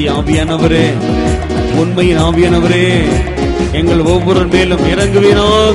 ஆவியானவரே, உண்மையின் ஆவியானவரே, எங்கள் ஒவ்வொரு மேலும் இறங்குவீராக.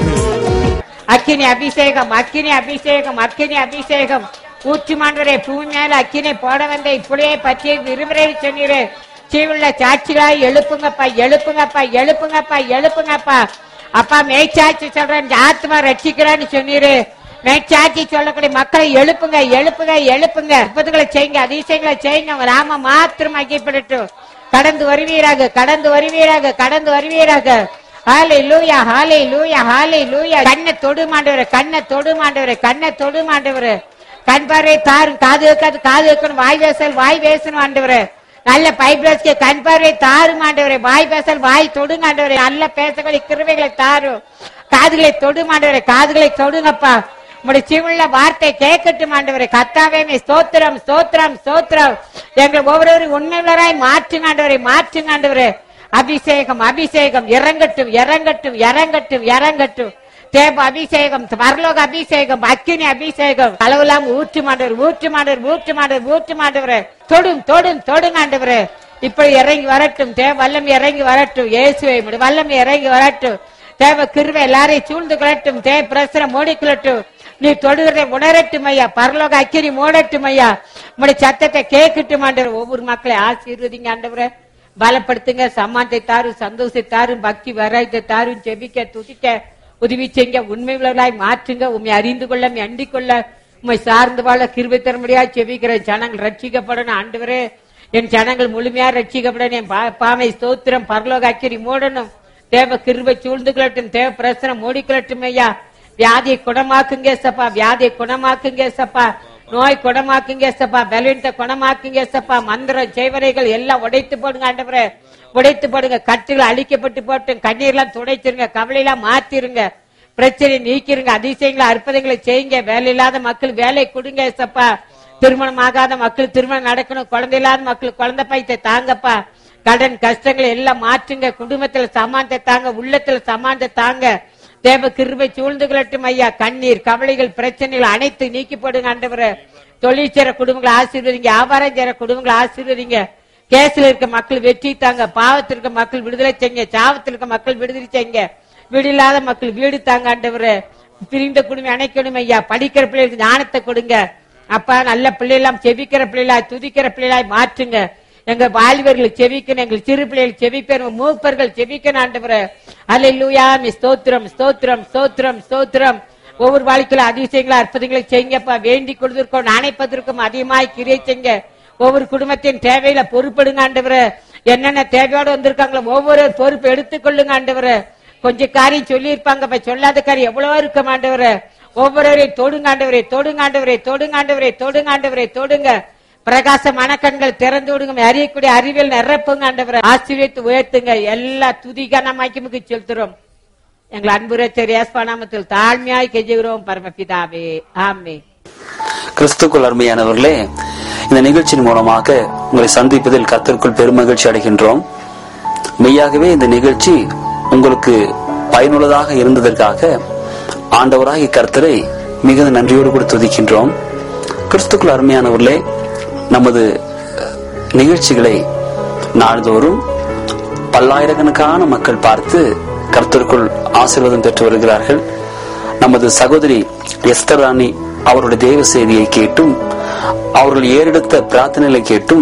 அக்கினி அபிஷேகம், அக்கினி அபிஷேகம், அக்கினி அபிஷேகம் ஊற்றுமாண்டவரே. பூமி மேல அக்கினை போட வந்த இப்படியே பற்றி விரும்புகிறே சொன்னீரே. சீவுள்ள சாட்சிகளாய் எழுப்புங்கப்பா, எழுப்புங்கப்பா, எழுப்புங்கப்பா, எழுப்புங்கப்பா. அப்பா மேய்ச்சாட்சி சொல்றேன், ஆத்மா ரட்சிக்கிறான்னு சொன்னீரு. மேய்ச்சாட்சி சொல்லக்கூடிய மக்களை எழுப்புங்க, எழுப்புங்க, எழுப்புங்க. அற்புதங்களை செய்யுங்க, அதிசயங்களை செய்யுங்க. உங்க நாம மாத்திரம் ஐக்கியப்படட்டும். கடந்து வருவீராக, கடந்து வருவீராக, கடந்து வருவீராக. ஹல்லேலூயா, ஹல்லேலூயா, ஹல்லேலூயா. கண்ணை தொடு மாண்டவரே, கண்ணை தொடு மாண்டவரே, கண்ணை தொடு மாண்டவரே. கண் பார்வை தாரும், காது வைக்காது காது வைக்கணும், வாய் பேசல் வாய் பேசணும் ஆண்டவரே. நல்ல பைப்ரஸ்க்கு கண் பார்வை தாரும் ஆண்டவரே. வாய் பேசல் வாய் தொடுங்க ஆண்டவரே. நல்ல பேசக்கூடிய கிருபைகளை தாரும். காதுகளை தொடு மாண்டவரே, காதுகளை தொடுங்கப்பா. உங்களுடைய சிவுள்ள வார்த்தை கேட்கட்டும் ஆண்டவரே. கர்த்தாவே ஸ்தோத்திரம், ஸ்தோத்திரம், ஸ்தோத்திரம். எங்கள் ஒவ்வொருவரும் உண்மையுள்ளவராய் மாற்றுங்க ஆண்டவரே, மாற்றுங்க ஆண்டவரே. அபிஷேகம், அபிஷேகம் இறங்கட்டும், இறங்கட்டும், இறங்கட்டும், இறங்கட்டும். தேவ அபிஷேகம், பரலோக அபிஷேகம், அக்கினி அபிஷேகம் அளவுலாம் ஊற்று மாண்டவர், ஊற்று மாண்டவர், ஊற்று மாண்டவர், ஊற்று மாண்டவர். தொடும், தொடும், தொடுங்க ஆண்டவரே. இப்படி இறங்கி வரட்டும். தேவ வல்லமை இறங்கி வரட்டும். இயேசுவை வல்லமை இறங்கி வரட்டும். தேவ கிருபை எல்லாரையும் சூழ்ந்து கொள்ளட்டும். தேவ பிரசனம் மூடிக்கொள்ளட்டும். நீ தொடுகிறதை உணரட்டும் ஐயா. பரலோக அக்கினி மூடட்டும் ஐயா. உங்களுடைய சத்தத்தை கேட்கட்டும் ஆண்டவர். ஒவ்வொரு மக்களை ஆசீர்வதிங்க ஆண்டவரே. பலப்படுத்துங்க, சமானத்தை தாரும், சந்தோஷத்தை தாரும், பக்தி வராயத்தை தாரும். ஜெபிக்க துதிக்க உதவி செய்ய உண்மை உள்ளவர்களாய் மாற்றுங்க. உண்மை அறிந்து கொள்ள, அண்டிக் கொள்ள, உண்மை சார்ந்து வாழ கிருபை தர முடியாது. ஜெபிக்கிற ஜனங்கள் ரட்சிக்கப்படணும் ஆண்டவரே. என் ஜனங்கள் முழுமையா ரட்சிக்கப்படணும். என் பாமை ஸ்தோத்திரம். பரலோக அக்கினி மூடணும். தேவ கிருபை சூழ்ந்து கொள்ளட்டும். தேவ பிரசனம் மூடிக்கொள்ளட்டும் ஐயா. வியாதியை குணமாக்குங்க சப்பா, வியாதியை குணமாக்குங்க சப்பா. நோய் குணமாக்குங்க சப்பா, பலவீனத்தை குணமாக்குங்க சப்பா. மந்திரம் செய்வரைகள் எல்லாம் உடைத்து போடுங்க ஆண்டவரே, உடைத்து போடுங்க. கட்டுகள் அழிக்கப்பட்டு போட்டும். கண்ணீர்லாம் துடைச்சிருங்க, கவலையெல்லாம் மாத்திருங்க, பிரச்சனை நீக்கிருங்க. அதிசயங்களை அற்புதங்களை செய்யுங்க. வேலை இல்லாத மக்கள் வேலை கொடுங்க சப்பா. திருமணம் ஆகாத மக்கள் திருமணம் நடக்கணும். குழந்தை இல்லாத மக்கள் குழந்தை பையத்தை தாங்கப்பா. கடன் கஷ்டங்களை எல்லாம் மாற்றுங்க. குடும்பத்துல சமானத்தை தாங்க, உள்ளத்துல சமானத்தை தாங்க. தேவ கிருபை சூழ்ந்து கொள்ளட்டும் ஐயா. கண்ணீர் கவலைகள் பிரச்சனைகள் அனைத்து நீக்கி போடுங்க ஆண்டவரே. தொழில் செய்ற குடும்பங்களை ஆசீர்வதிங்க, வியாபாரம் செய்ற குடும்பங்களை ஆசீர்வதிங்க. கேஸ்ல இருக்க மக்கள் வெற்றி தாங்க, பாவத்தில் இருக்க மக்கள் விடுதலை செய்யுங்க, சாவத்தில் இருக்க மக்கள் விடுதலை செய்யுங்க, வீடு இல்லாத மக்கள் வீடு தாங்க ஆண்டவரே. பிரிந்த குடும்பம் அணைக்கணும் ஐயா. படிக்கிற பிள்ளைகளுக்கு ஞானத்தை கொடுங்க அப்பா. நல்ல பிள்ளைகளாம் செபிக்கிற பிள்ளைகளாய் துதிக்கிற பிள்ளைகளாய் மாற்றுங்க. எங்க வாலிபர்கள் செவிக்கணும், எங்கள் சிறு பிள்ளைகள் செவிக்கணும், மூப்பர்கள் செவிக்கணும் ஆண்டவரே. அல்லேலூயா. ஸ்தோத்திரம், ஸ்தோத்திரம், ஸ்தோத்திரம், ஸ்தோத்திரம். ஒவ்வொரு வாழ்க்கையில அதிசயங்களை அற்புதங்களை செய்யுங்கப்பா. வேண்டிக் கொள்வதற்கும் அணைப்பதற்கும் அதிகமாய் கிரியை செய்யுங்க. ஒவ்வொரு குடும்பத்தின் தேவையில பொறுப்படுங்க ஆண்டவரே. என்னென்ன தேவையோடு வந்திருக்காங்களோ ஒவ்வொரு பொறுப்பு எடுத்துக்கொள்ளுங்க ஆண்டவரே. கொஞ்சம் காரியம் சொல்லி இருப்பாங்க, சொல்லாத காரியம் எவ்வளவோ இருக்க ஆண்டவரே. ஒவ்வொருவரையும் தொடுங்க ஆண்டவரே, தொடுங்க ஆண்டவரே, தொடுங்க ஆண்டவரே, தொடுங்க ஆண்டவரே, தொடுங்க. பிரகாசமான கண்கள் திறந்து விடுங்க. அறியக்கூடிய அறிவியல் நிரப்புங்க ஆண்டவரே. ஆசீர்வதித்து உயர்த்துங்க. எல்லா துதிக்கான மகிமைக்கு செலுத்துறோம். எங்கள் அன்பு ரட்சகர் இயேசு நாமத்தில் தாழ்மையாய் கெஞ்சுகிறோம் பரமபிதாவே, ஆமென். கிறிஸ்துக்குள் அருமையானவர்களே, இந்த நிகழ்ச்சியின் மூலமாக உங்களை சந்திப்பதில் கர்த்தருக்குள் பெருமகிழ்ச்சி அடைகின்றோம். மெய்யாகவே இந்த நிகழ்ச்சி உங்களுக்கு பயனுள்ளதாக இருந்ததற்காக ஆண்டவராகிய கர்த்தரை மிகுந்த நன்றியோடு கூட துதிக்கின்றோம். கிறிஸ்துக்குள் அருமையானவர்களே, நமது நிகழ்ச்சிகளை நாள்தோறும் பல்லாயிரக்கணக்கான மக்கள் பார்த்து கர்த்தருக்குள் ஆசீர்வாதம் பெற்று வருகிறார்கள். நமது சகோதரி எஸ்தர் ராணி அவருடைய தேவ செய்தியை கேட்டும், அவர்கள் ஏறெடுத்த பிரார்த்தனைகளை கேட்டும்,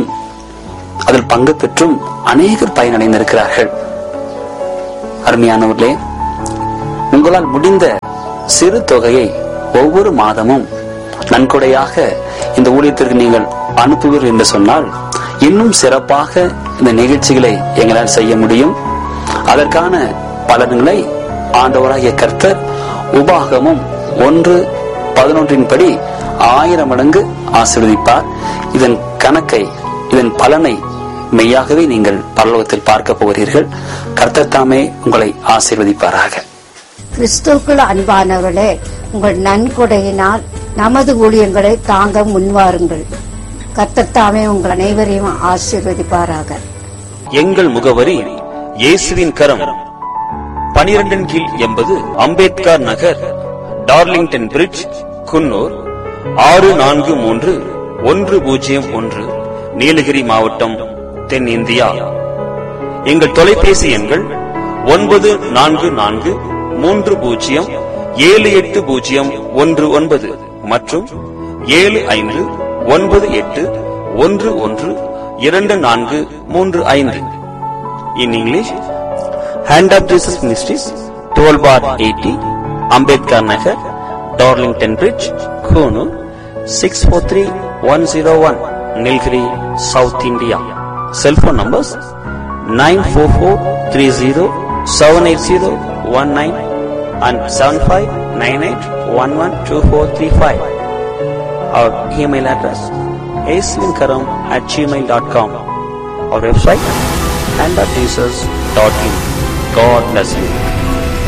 அதில் பங்கு பெற்றும் அநேகர் பயனடைந்திருக்கிறார்கள். அருமையானவர்களே, உங்களால் முடிந்த சிறு தொகையை ஒவ்வொரு மாதமும் நன்கொடையாக இந்த ஊழியத்திற்கு நீங்கள் அனுப்புவீர்கள் என்று சொன்னால் இன்னும் சிறப்பாக இந்த நிகழ்ச்சிகளை எங்களால் செய்ய முடியும். அதற்கான பலன்களை ஆண்டவராகிய கர்த்தர் உபாகமம் 1:11 படி 1000 மடங்கு ஆசீர்வதிப்பார். இதன் கணக்கை, இதன் பலனை மெய்யாகவே நீங்கள் பரலோகத்தில் பார்க்க போகிறீர்கள். கர்த்தர் தாமே உங்களை ஆசீர்வதிப்பாராக. கிறிஸ்துவுக்குள் அன்பானவர்களே, உங்கள் நன்கொடையினால் நமது ஊழியங்களை தாங்க முன்வாருங்கள். கர்த்தர் தாமே உங்கள் அனைவரையும் ஆசீர்வதிப்பாராக. எங்கள் முகவரி இயேசுவின் கரம், 12 கீழ் 80 அம்பேத்கர் நகர், டார்லிங்டன் பிரிட்ஜ், குன்னூர் 643101, நீலகிரி மாவட்டம், தென்னிந்தியா. எங்கள் தொலைபேசி எண்கள் 9443078019 மற்றும் 7598112435. In English, Hand of Jesus Ministries, 12/80, Ambedkar Nagar, Darlington Bridge, Konoor, 643101, Nilgiri, South India. Cell phone numbers 94430-78019 and 7598112435. Our email address asvinkaram@gmail.com. Our website handofjesus.in. God bless you.